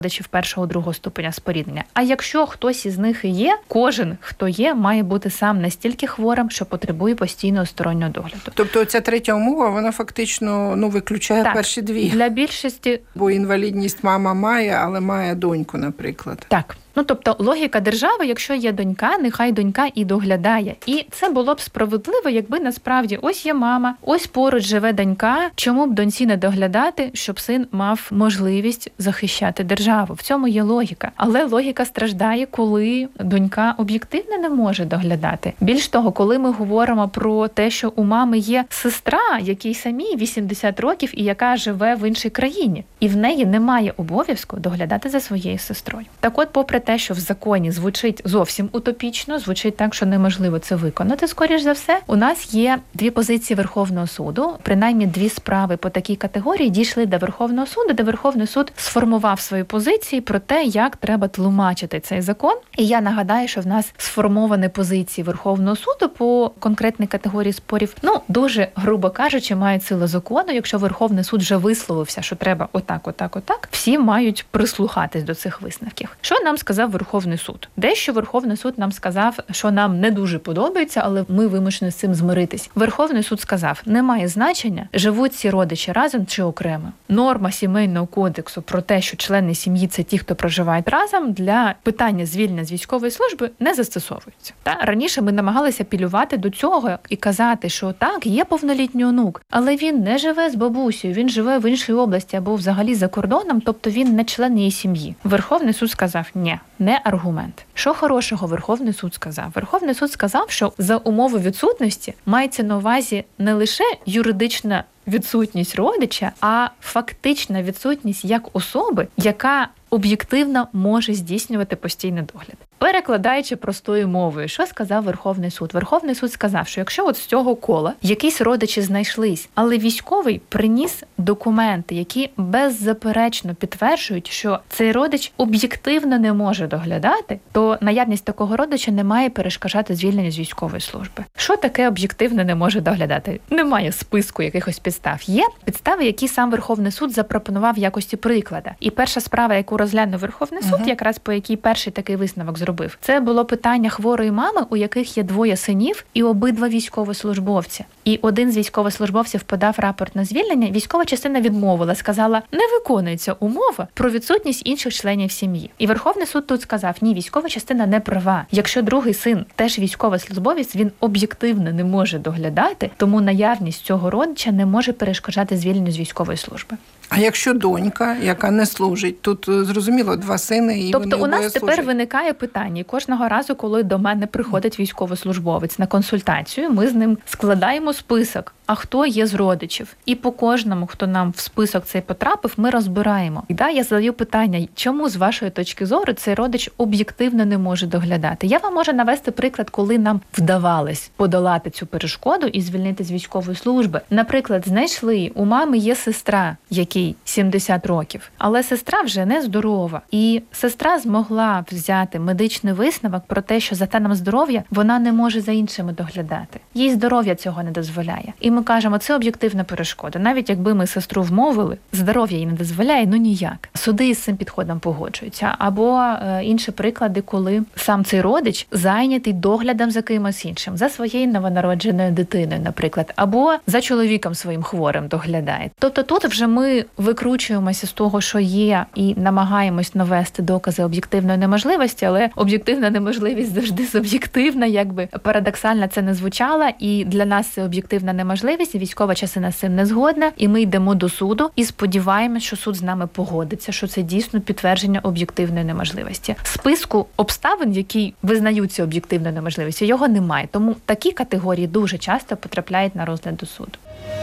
родичів першого, другого ступеня споріднення. А якщо хтось із них і є, кожен, хто є, має бути сам настільки хворим, що потребує постійного стороннього догляду. Тобто ця третя умова, вона фактично виключає перші дві. Для більшості. Бо інвалідність мама має, але має доньку, наприклад. Так. Тобто логіка держави, якщо є донька, нехай донька і доглядає. І це було б справедливо, якби насправді ось є мама, ось поруч живе донька, чому б доньці не доглядати, щоб син мав можливість захищати державу. В цьому є логіка. Але логіка страждає, коли донька об'єктивно не може доглядати. Більш того, коли ми говоримо про те, що у мами є сестра, якій самій 80 років і яка живе в іншій країні, і в неї немає обов'язку доглядати за своєю сестрою. Так от, попри те, що в законі звучить зовсім утопічно, звучить так, що неможливо це виконати, скоріш за все, у нас є дві позиції Верховного суду, принаймні дві справи по такій категорії дійшли до Верховного суду, де Верховний суд сформував свої позиції про те, як треба тлумачити цей закон. І я нагадаю, що в нас сформовані позиції Верховного суду по конкретній категорії спорів, дуже, грубо кажучи, мають силу закону. Якщо Верховний суд вже висловився, що треба отак, всі мають прислухатись до цих висновків. Що нам сказав Верховний суд? Дещо Верховний суд нам сказав, що нам не дуже подобається, але ми вимушені з цим змиритись. Верховний суд сказав, немає значення, живуть ці родичі разом чи окремо. Норма сімейного кодексу про те, що члени сім'ї – це ті, хто проживають разом, для питання звільнення з військової служби не застосовується. Раніше ми намагалися апелювати до цього і казати, що так, є повнолітній онук, але він не живе з бабусею, він живе в іншій області або взагалі за кордоном, тобто він не член її сім'ї. Верховний суд сказав, ні, не аргумент. Що хорошого Верховний суд сказав? Верховний суд сказав, що за умови відсутності мається на увазі не лише юридична відсутність родича, а фактична відсутність як особи, яка об'єктивно може здійснювати постійний догляд. Перекладаючи простою мовою, що сказав Верховний суд? Верховний суд сказав, що якщо от з цього кола якісь родичі знайшлись, але військовий приніс документи, які беззаперечно підтверджують, що цей родич об'єктивно не може доглядати, то наявність такого родича не має перешкоджати звільненню з військової служби. Що таке об'єктивно не може доглядати? Немає списку якихось підстав. Є підстави, які сам Верховний суд запропонував в якості приклада. І перша справа, яку розглянув Верховний суд, якраз по якій перший такий висновок зробив, це було питання хворої мами, у яких є двоє синів і обидва військовослужбовці. І один з військовослужбовців подав рапорт на звільнення, військова частина відмовила, сказала, не виконується умова про відсутність інших членів сім'ї. І Верховний суд тут сказав, ні, військова частина не права. Якщо другий син теж військовослужбовець, він об'єктивно не може доглядати, тому наявність цього родича не може перешкоджати звільненню з військової служби. А якщо донька, яка не служить, тут, зрозуміло, два сини і тобто вони у нас служать. Тепер виникає питання. І кожного разу, коли до мене приходить військовослужбовець на консультацію, ми з ним складаємо список, а хто є з родичів. І по кожному, хто нам в список цей потрапив, ми розбираємо. І я задаю питання, чому з вашої точки зору цей родич об'єктивно не може доглядати? Я вам можу навести приклад, коли нам вдавалось подолати цю перешкоду і звільнити з військової служби. Наприклад, знайшли, у мами є сестра, якій 70 років, але сестра вже не здорова. І сестра змогла взяти медичний висновок про те, що за станом здоров'я вона не може за іншими доглядати. Їй здоров'я цього не дозволяє. І ми кажемо, це об'єктивна перешкода. Навіть якби ми сестру вмовили, здоров'я їй не дозволяє, ніяк. Суди із цим підходом погоджуються. Або інші приклади, коли сам цей родич зайнятий доглядом за кимось іншим, за своєю новонародженою дитиною, наприклад, або за чоловіком своїм хворим доглядає. Тобто тут вже ми викручуємося з того, що є, і намагаємось навести докази об'єктивної неможливості, але об'єктивна неможливість завжди суб'єктивна, якби парадоксально це не звучало, і для нас це об'єктивна неможливість, і військова частина з цим не згодна, і ми йдемо до суду і сподіваємось, що суд з нами погодиться, що це дійсно підтвердження об'єктивної неможливості. Списку обставин, які визнаються об'єктивною неможливістю, його немає, тому такі категорії дуже часто потрапляють на розгляд до суду.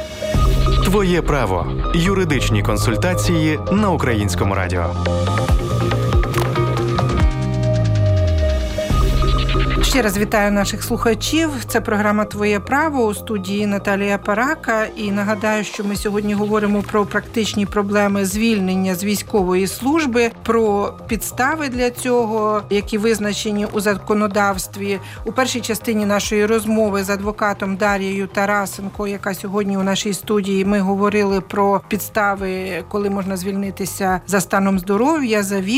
Твоє право. Юридичні консультації на Українському радіо. Ще раз вітаю наших слухачів. Це програма «Твоє право», у студії Наталія Парака. І нагадаю, що ми сьогодні говоримо про практичні проблеми звільнення з військової служби, про підстави для цього, які визначені у законодавстві. У першій частині нашої розмови з адвокатом Дар'єю Тарасенко, яка сьогодні у нашій студії, ми говорили про підстави, коли можна звільнитися за станом здоров'я, за віком,